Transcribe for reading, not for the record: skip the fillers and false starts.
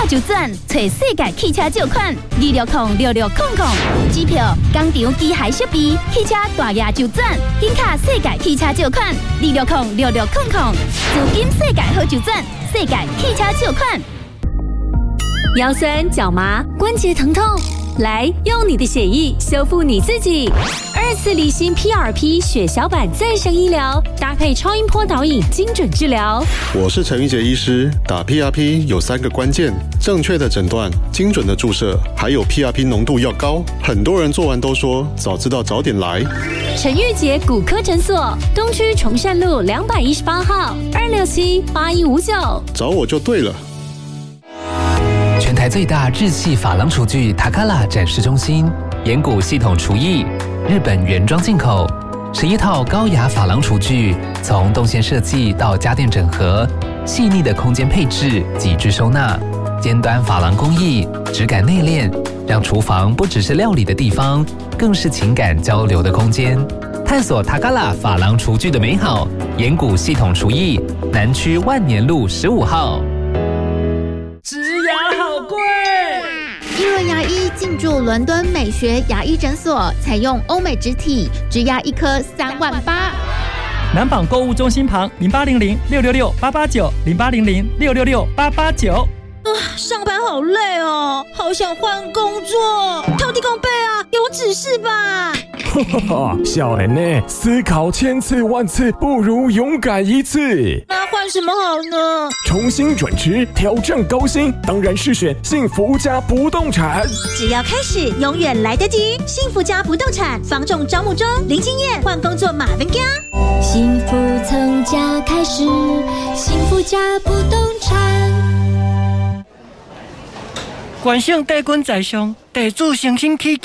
就转，找世界汽车借款2606600，机票、工厂、机械设备、汽车大额就转，紧卡世界汽车借款2606600，资金世界好就转，世界汽车借款。 腰酸脚麻、关节疼痛，来用你的血液修复你自己。2次离心 PRP 血小板再生医疗，搭配超音波导引精准治疗。 我是陈玉杰医师，打 PRP 有3个关键：正确的诊断、精准的注射，还有 PRP 浓度要高。很多人做完都说早知道早点来。 陈玉杰骨科诊所，东区崇善路218号，2678159， 找我就对了。 全台最大日系珐琅厨具塔卡拉展示中心，岩谷系统厨艺，日本原装进口，11套高雅珐琅厨具，从动线设计到家电整合，细腻的空间配置，极致收纳，尖端珐琅工艺，质感内敛，让厨房不只是料理的地方，更是情感交流的空间。探索塔卡拉珐琅厨具的美好，岩谷系统厨艺，南区万年路15号。 植牙好贵！ 一轮牙医进驻伦敦美学牙医诊所，采用欧美植体，植牙一颗38000。 南纺购物中心旁0800-666-889，0800-666-889。 上班好累哦，好想换工作。土地公伯啊，给我指示吧。 小人呢，思考千次万次，不如勇敢一次。 那换什么好呢？ 重新转职，挑战高薪，当然是选幸福家不动产。 只要开始，永远来得及。幸福家不动产房仲招募中，零经验换工作马分家。 幸福从家开始，幸福家不动产。 关姓帝君在上，地主诚心起